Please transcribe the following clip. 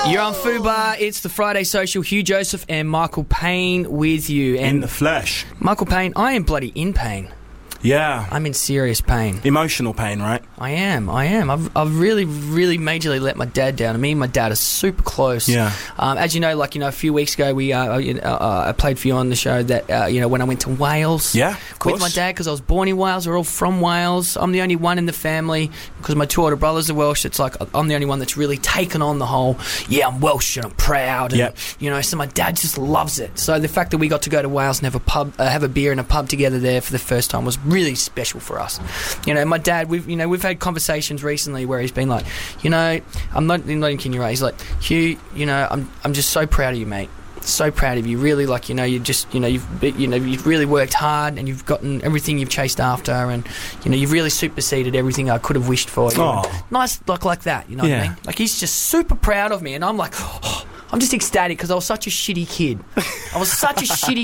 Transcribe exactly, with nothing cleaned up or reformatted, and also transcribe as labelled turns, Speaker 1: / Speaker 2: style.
Speaker 1: You're on Fubar. It's the Friday Social. Hugh Joseph and Michael Payne with you. And
Speaker 2: in the flesh.
Speaker 1: Michael Payne, I am bloody in pain.
Speaker 2: Yeah.
Speaker 1: I'm in serious pain.
Speaker 2: Emotional pain, right?
Speaker 1: I am, I am. I've, I've really, really majorly let my dad down. Me and my dad are super close.
Speaker 2: Yeah.
Speaker 1: Um, as you know, like, you know, a few weeks ago, we uh, uh, uh, I played for you on the show that, uh, you know, when I went to Wales.
Speaker 2: Yeah, of course.
Speaker 1: With my dad, because I was born in Wales. We're all from Wales. I'm the only one in the family, because my two older brothers are Welsh. It's like, I'm the only one that's really taken on the whole, yeah, I'm Welsh and I'm proud. And,
Speaker 2: yep.
Speaker 1: you know, so my dad just loves it. So the fact that we got to go to Wales and have a pub, uh, have a beer in a pub together there for the first time was really special for us. You know, my dad, we've you know we've had conversations recently where he's been like, you know, I'm not not in Kenya. He's like, Hugh, you know, I'm I'm just so proud of you, mate. So proud of you. Really, like, you know, you just you know you've you know you've really worked hard and you've gotten everything you've chased after, and you know you've really superseded everything I could have wished for. You know? Nice, like like that. You know
Speaker 2: yeah.
Speaker 1: what I mean? Like, he's just super proud of me, and I'm like, oh, I'm just ecstatic because I was such a shitty kid. I was such a shitty